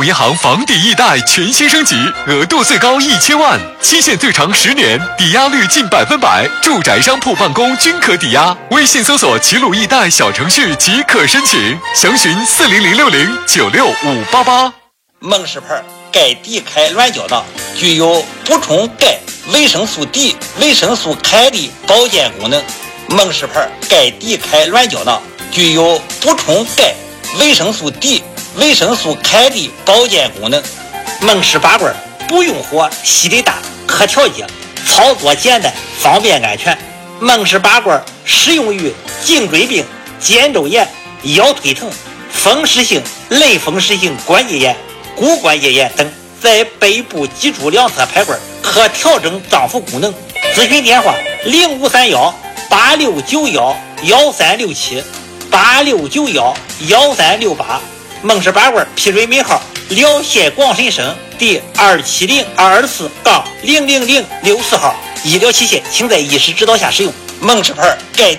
银行房抵易贷全新升级，额度最高1000万，期限最长10年，抵押率近100%，住宅、商铺、办公均可抵押。微信搜索“齐鲁易贷”小程序即可申请，详询40060965888。 梦氏牌钙地开卵胶囊具有补充钙、维生素 D、维生素 K 的保健功能。梦氏牌钙地开卵胶囊具有补充钙、维生素 D、维生素 K 的保健功能。梦氏拔罐不用火，吸力大，可调节，操作简单，方便安全。梦氏拔罐适用于颈椎病、肩周炎、腰腿疼、风湿性、类风湿性关节炎、骨关节炎等。在背部脊柱两侧排罐可调整脏腑功能。咨询电话：0531-8691-1367 8691-1368。梦氏拔罐批准尾号辽县广深省第270224-00064号。医疗器械请在医师指导下使用。梦氏牌钙